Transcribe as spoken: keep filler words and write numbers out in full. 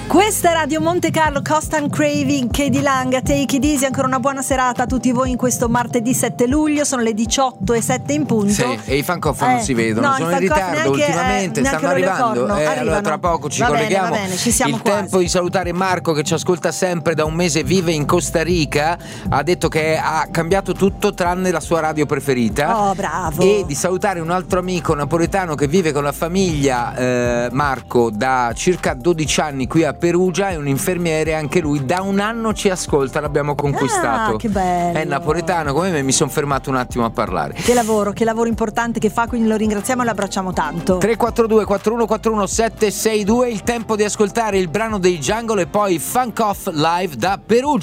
Questa è Radio Monte Carlo, Constant Craving, Katie Lang, Take It Easy. Ancora una buona serata a tutti voi in questo martedì sette luglio. Sono le diciotto e sette in punto. Sì, e i Fancoff eh, non si vedono, no, sono in ritardo neanche, ultimamente, eh, stanno arrivando. Eh, allora tra poco ci va colleghiamo. Bene, va bene, ci siamo Il quasi. tempo di salutare Marco che ci ascolta sempre da un mese, vive in Costa Rica. Ha detto che ha cambiato tutto tranne la sua radio preferita. Oh, bravo. E di salutare un altro amico napoletano che vive con la famiglia, eh, Marco, da circa dodici anni qui a Perugia. È un infermiere, anche lui da un anno ci ascolta, l'abbiamo conquistato. Ah, che bello. È napoletano come me, mi sono fermato un attimo a parlare. Che lavoro, che lavoro importante che fa, quindi lo ringraziamo e lo abbracciamo tanto. tre quattro due quattro uno quattro uno sette sei due, il tempo di ascoltare il brano dei Jungle e poi Funk Off live da Perugia.